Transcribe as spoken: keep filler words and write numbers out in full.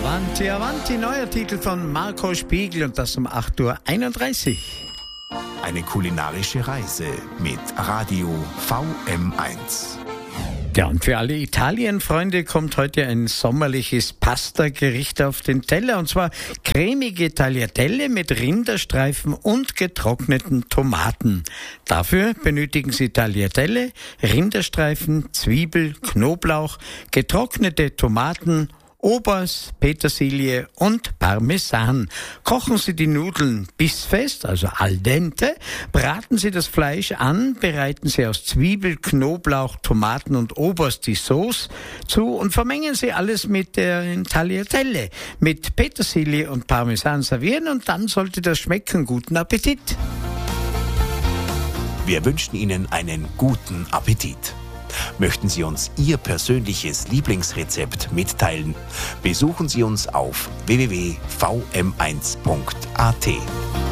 Avanti, Avanti, neuer Titel von Marco Spiegel und das um acht Uhr einunddreißig. Eine kulinarische Reise mit Radio V M eins. Ja, und für alle Italien-Freunde kommt heute ein sommerliches Pasta-Gericht auf den Teller, und zwar cremige Tagliatelle mit Rinderstreifen und getrockneten Tomaten. Dafür benötigen Sie Tagliatelle, Rinderstreifen, Zwiebel, Knoblauch, getrocknete Tomaten, Obers, Petersilie und Parmesan. Kochen Sie die Nudeln bissfest, also al dente, braten Sie das Fleisch an, bereiten Sie aus Zwiebel, Knoblauch, Tomaten und Obers die Sauce zu und vermengen Sie alles mit der Tagliatelle, mit Petersilie und Parmesan servieren, und dann sollte das schmecken. Guten Appetit! Wir wünschen Ihnen einen guten Appetit. Möchten Sie uns Ihr persönliches Lieblingsrezept mitteilen? Besuchen Sie uns auf w w w punkt v m eins punkt a t.